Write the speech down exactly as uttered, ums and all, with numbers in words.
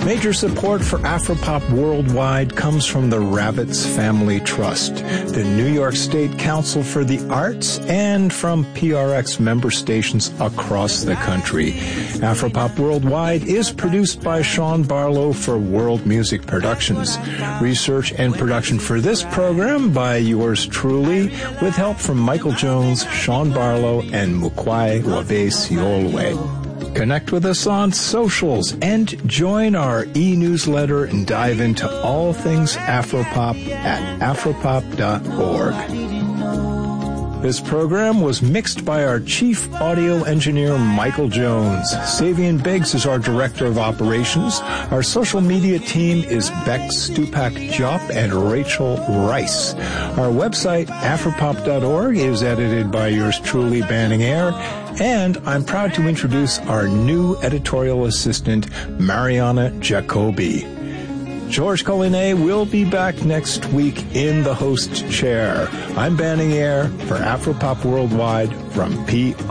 Major support for Afropop Worldwide comes from the Ravitz Family Trust, the New York State Council for the Arts, and from P R X member stations across the country. Afropop Worldwide is produced by Sean Barlow for World Music Productions. Research and production for this program by yours truly, with help from Michael Jones, Sean Barlow, and Mukwai Wabe-Siolwe. Connect with us on socials and join our e-newsletter and dive into all things Afropop at afropop dot org. This program was mixed by our chief audio engineer, Michael Jones. Savian Biggs is our director of operations. Our social media team is Beck Stupak-Jop and Rachel Rice. Our website, afropop dot org, is edited by yours truly, Banning Eyre. And I'm proud to introduce our new editorial assistant, Mariana Jacobi. George Collinet will be back next week in the host chair. I'm Banning Eyre for Afropop Worldwide from P